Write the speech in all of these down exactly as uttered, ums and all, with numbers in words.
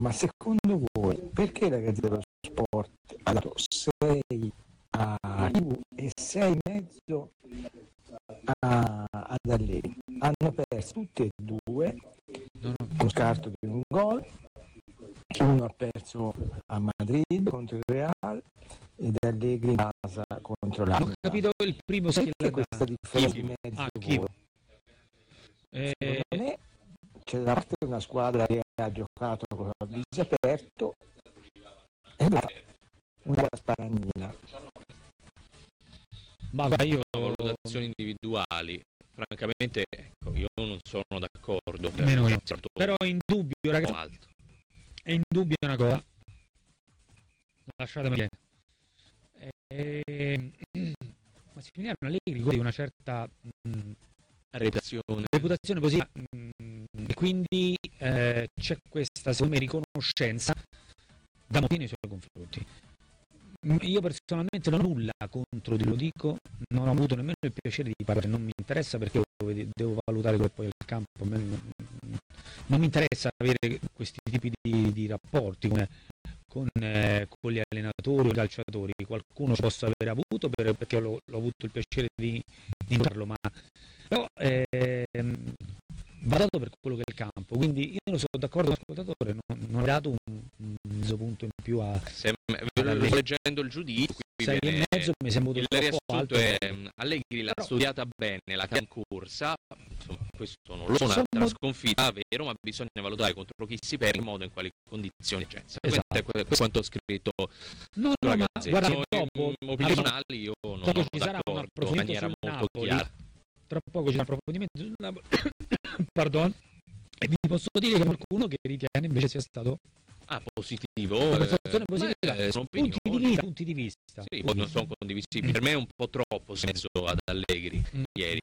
ma secondo voi perché la Gazzetta dello Sport ha dato sei a Ivu e sei e mezzo a, ad Allegri? Hanno perso tutti e due con scarto di un gol. Uno ha perso a Madrid contro il Real ed Allegri in casa contro l'Arsenal. Ho capito il primo perché skill questa differenza di mezzo ah, voi? Eh, Secondo me c'è da parte una squadra che ha giocato con il viso aperto e una sparagnina. ma guarda, io valutazioni individuali, francamente ecco, io non sono d'accordo per Meno io. certo Però è indubbio, ragazzi, alto. è indubbio una cosa, lasciatemi dire, eh, Massimiliano Allegri di una certa mh, reputazione reputazione positiva, mh, e quindi eh, c'è questa, secondo me, riconoscenza da molti nei suoi confronti. Io personalmente non ho nulla contro, lo dico, non ho avuto nemmeno il piacere di parlare, non mi interessa perché devo valutare come poi il campo, non mi interessa avere questi tipi di, di rapporti con, con, eh, con gli allenatori o i calciatori. Qualcuno ci possa aver avuto per, perché l'ho, l'ho avuto il piacere di, di farlo, ma però eh, va dato per quello che è il campo, quindi io non sono d'accordo con l'ascoltatore, non, non ho dato un, un punto in più a... Se, leggendo il giudizio sei e mezzo mi sembra il riassunto alto, è Allegri l'ha però, studiata bene la corsa, insomma, questo non lo so, una sono... sconfitta, vero, ma bisogna valutare contro chi si perde, in modo e in quali condizioni c'è. Esatto. Questo è quanto ho scritto no, no, ma guarda, dopo, opinionali io non sono d'accordo in maniera molto Napoli, chiara. Tra poco c'è un approfondimento sul Napoli pardon, e vi posso dire che qualcuno che ritiene invece sia stato ah, positivo, eh, positiva. Eh, sono punti, di vista, punti di vista. Sì, punti non sono condivisibili. Per me è un po' troppo senso ad Allegri mm. ieri.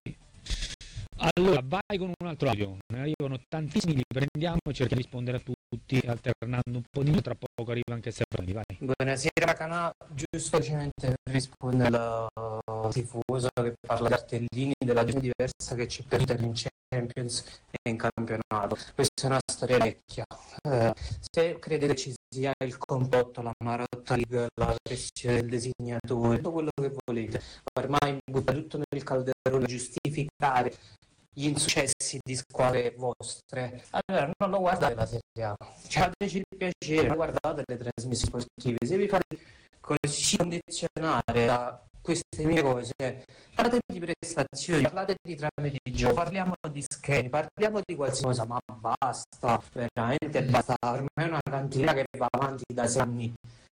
Allora, vai con un altro audio. Ne arrivano tantissimi, li prendiamo e cerchiamo di rispondere a tutti, alternando un po' di minuto. Tra poco arriva anche Stefani, vai. Buonasera, Canà. Giusto per rispondere alla tifosa che parla di cartellini della gente diversa che ci perde in Champions e in campionato. Questa è una storia vecchia. Eh, se credete ci sia il complotto, la Marotta League, la pressione del disegnatore, tutto quello che volete, ormai butta tutto nel calderone, giustificare gli insuccessi di squadre vostre, allora non lo guardate la Serie A, cioè, fateci il piacere, non guardate le trasmissioni sportive, se vi fate così condizionare da queste mie cose, parlate di prestazioni, parlate di trame di gioco, parliamo di schemi, parliamo di qualsiasi cosa, ma basta, veramente basta, ormai è una cantina che va avanti da sei anni.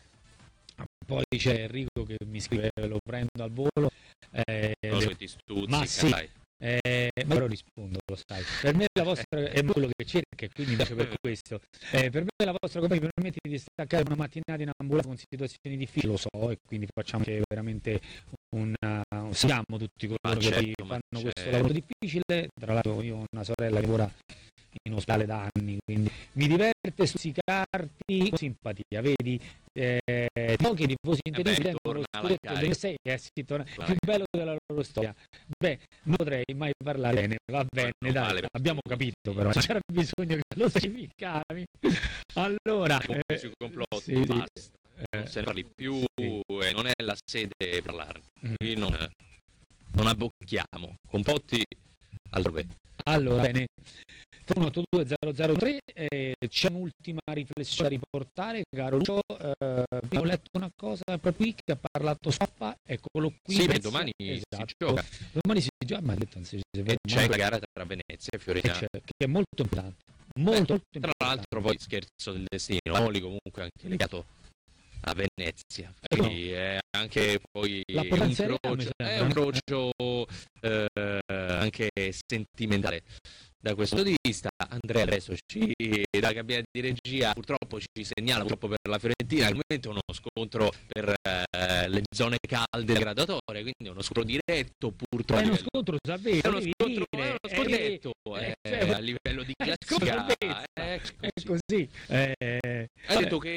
Poi c'è Enrico che mi scrive, lo prendo al volo, eh, le... ti stuzzica, ma sì, dai. Eh, ma però rispondo, lo sai. Per me la vostra è quello che cerca, e quindi piace per questo. Eh, per me la vostra cosa mi permette di staccare una mattinata in ambulanza con situazioni difficili, lo so, e quindi facciamo che veramente una siamo tutti coloro che certo, fanno questo certo. lavoro difficile. Tra l'altro io ho una sorella che lavora in ospedale da anni, quindi mi diverte stuzzicarti con simpatia, vedi? Eh, pochi tifosi interiori tengono lo scudetto dove sei, eh, sì, torna, più bello della loro storia. Beh, non potrei mai parlare bene, va bene, no, dai, vale, abbiamo capito, però c'era bisogno che lo specificavi. Allora, eh, sui complotti, sì, basta. Sì. Non se ne parli più sì. E non è la sede per parlarne. Mm. Non, non abbocchiamo. Complotti altrove. Allora, bene. tre uno otto due zero zero tre, eh, c'è un'ultima riflessione da riportare, caro Lucio. Eh, ho letto una cosa proprio qui che ha parlato Stoppa, eccolo qui. Sì, domani esatto. si gioca. Domani si gioca, ma ha detto non si, si e c'è la gara tra Venezia e Fiorentina. Che, che è molto importante. Molto, Beh, molto tra importante. l'altro poi scherzo del destino, Oli comunque anche legato a Venezia, quindi no. È anche poi un crocio, è un crocio eh, anche sentimentale. Da questo punto di vista Andrea adesso ci da cabina di regia purtroppo ci segnala purtroppo per la Fiorentina al momento uno scontro per eh, le zone calde gradatorie, quindi uno scontro diretto purtroppo. È uno scontro davvero, è uno scontro, è uno scontro eh, diretto eh, eh, a livello di classifica. È così. Eh, hai detto che si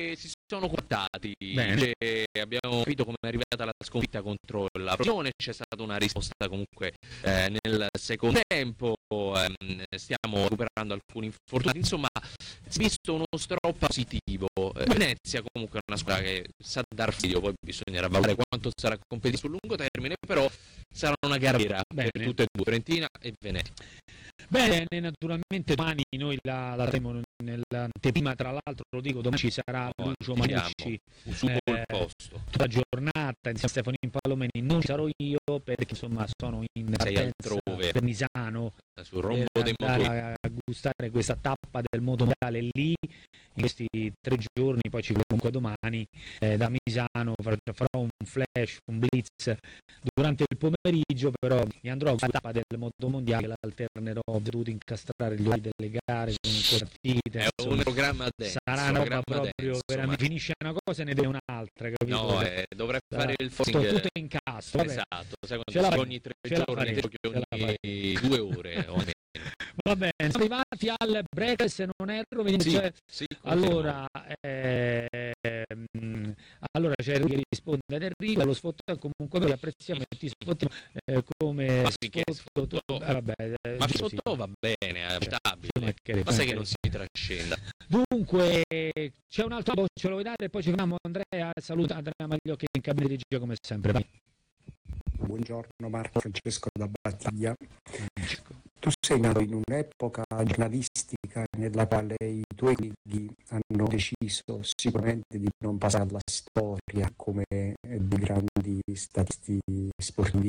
sono quartati. E abbiamo capito come è arrivata la sconfitta contro la Frosinone, c'è stata una risposta comunque eh, nel secondo tempo, ehm, stiamo recuperando alcuni infortunati, insomma si è visto uno stroppo positivo. eh, Venezia comunque è una squadra che sa dar figlio, poi bisognerà valutare quanto sarà competitivo sul lungo termine, però sarà una gara vera per tutte e due, Fiorentina e Venezia. Bene, naturalmente domani noi la, la avremo nell'anteprima, tra l'altro lo dico, domani ci sarà oh, Lucio Manucci su eh, quel posto tutta la giornata insieme a Stefano Impallomeni, non ci sarò io perché insomma sono in partenza per Misano sul rombo dei motori a gustare questa tappa del moto mondiale lì in questi tre giorni, poi ci comunque domani eh, da Misano farò un flash, un blitz durante il pomeriggio, però mi andrò a tappa del moto mondiale, l'alternerò, ho dovuto incastrare gli orari delle gare con partite, è insomma, un programma denso, sarà una roba proprio denso, veramente ma... finisce una cosa e ne deve un'altra, capito? No, eh, dovrei fare il forcing tutto in castro, esatto, secondo ogni tre giorni, ogni due ore o va bene, siamo arrivati al break se non erro, vediamo sì, c'è... sì, allora eh, ehm, allora c'è che risponde ad Enrico, lo sfottò comunque noi apprezziamo e ti sfottiamo eh, come ma sì, sfotto, sfotto, eh, vabbè, eh, ma sfotto sì. Va bene, è accettabile, cioè, ma sai che non si trascenda. Dunque c'è un altro voce, ce lo vuoi dare e poi ci chiamiamo Andrea, saluta Andrea Magliocchi in cabina di regia come sempre. Vai. Buongiorno Marco Francesco da Battaglia. Tu sei nato in un'epoca giornalistica nella quale i tuoi colleghi hanno deciso sicuramente di non passare alla storia come dei grandi statisti sportivi.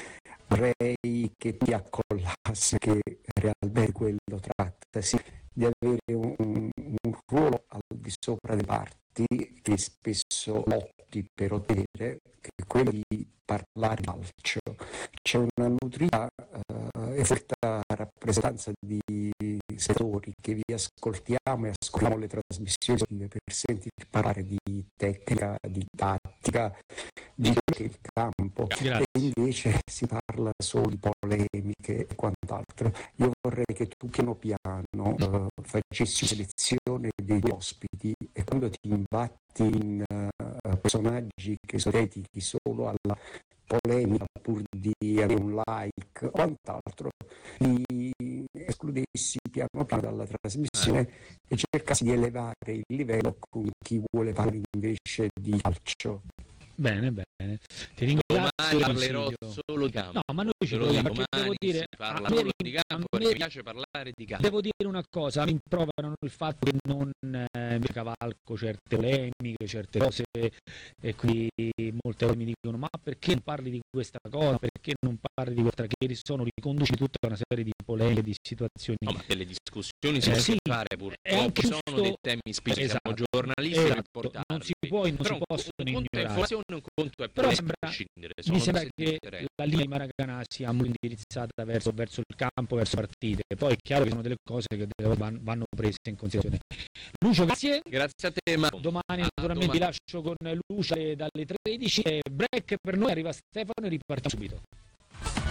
Vorrei che ti accollasse che realmente quello trattasi di avere un, un ruolo al di sopra delle parti che spesso lotti per ottenere, che è quello di parlare calcio. C'è una nutrita uh, e forte rappresentanza di settori che vi ascoltiamo e ascoltiamo le trasmissioni per sentire parlare di tecnica, di tattica, di quello che è il campo. Grazie. E invece si parla solo di polemiche e quant'altro. Io vorrei che tu piano piano uh, facessi selezione dei tuoi ospiti e quando ti imbatti in uh, personaggi che sono dedichi solo alla polemica pur di avere un like o quant'altro, li escludessi piano piano dalla trasmissione eh. e cercassi di elevare il livello con chi vuole parlare invece di calcio. Bene, bene. Ti ringrazio. Domani parlerò solo di campo. No, ma noi ci proviamo, perché devo dire, si parla solo di campo, perché mi piace parlare di campo. Devo dire una cosa, mi rimproverano il fatto che non eh, mi cavalco certe polemiche, certe cose, e qui molte volte mi dicono ma perché non parli di questa cosa, perché non parli di questa, che sono riconduci tutta una serie di polemiche, di situazioni. No, ma delle discussioni si eh, possono sì, fare purtroppo, sono giusto... dei temi spicci, esatto, siamo giornalisti esatto, per portarli. Non si può, non però si possono un conto è ignorare. un conto è però sembra, mi sembra che differenti. La linea di Maracanã sia molto indirizzata verso, verso il campo, verso partite, poi è chiaro che sono delle cose che vanno, vanno prese in considerazione. Lucio, grazie. Grazie a te, ma domani naturalmente vi lascio con Lucio dalle tredici e break per noi, arriva Stefano e ripartiamo subito.